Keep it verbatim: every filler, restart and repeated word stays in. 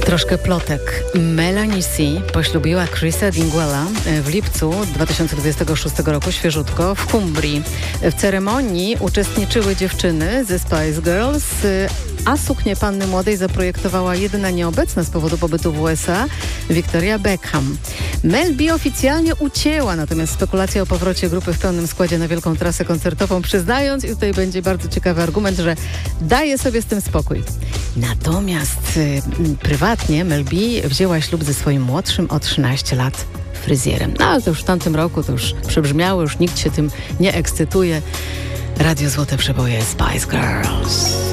Troszkę plotek. Melanie C. poślubiła Chrisa Dingwalla w lipcu dwa tysiące dwudziestego szóstego roku, świeżutko, w Kumbrii. W ceremonii uczestniczyły dziewczyny ze Spice Girls, a suknię panny młodej zaprojektowała jedyna nieobecna z powodu pobytu w U S A, Victoria Beckham. Mel B oficjalnie ucięła natomiast spekulacja o powrocie grupy w pełnym składzie na wielką trasę koncertową, przyznając, i tutaj będzie bardzo ciekawy argument, że daje sobie z tym spokój. Natomiast y, prywatnie Mel B wzięła ślub ze swoim młodszym o trzynaście lat fryzjerem. No ale to już w tamtym roku to już przebrzmiało, już nikt się tym nie ekscytuje. Radio Złote Przeboje, Spice Girls.